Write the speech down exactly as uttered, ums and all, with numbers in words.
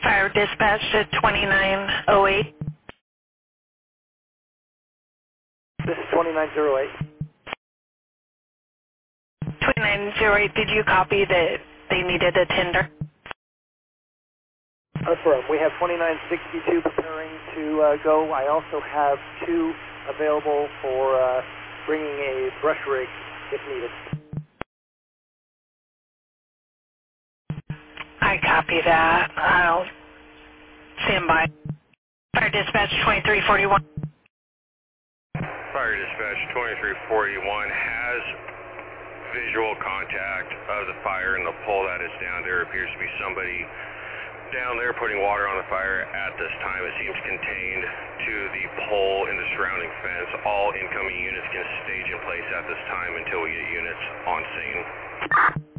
Fire dispatch to twenty-nine oh eight. This is twenty-nine oh eight. twenty-nine oh eight, did you copy that they needed a tender? Affirm. We have twenty-nine sixty-two preparing to uh, go. I also have two available for uh, bringing a brush rig if needed. I copy that. I'll stand by. Fire dispatch twenty-three forty-one. Fire dispatch twenty-three forty-one has visual contact of the fire and the pole that is down. There appears to be somebody down there putting water on the fire at this time. It seems contained to the pole in the surrounding fence. All incoming units can stage in place at this time until we get units on scene.